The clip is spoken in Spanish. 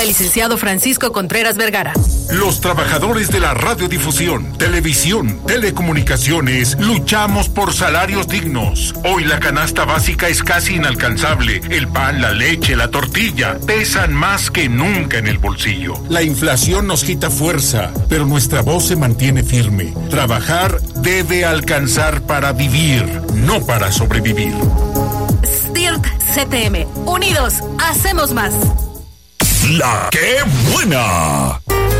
El licenciado Francisco Contreras Vergara. Los trabajadores de la radiodifusión, televisión, telecomunicaciones, luchamos por salarios dignos. Hoy la canasta básica es casi inalcanzable. El pan, la leche, la tortilla pesan más que nunca en el bolsillo. La inflación nos quita fuerza, pero nuestra voz se mantiene firme. Trabajar debe alcanzar para vivir, no para sobrevivir. STIRT CTM. Unidos, hacemos más. La que buena.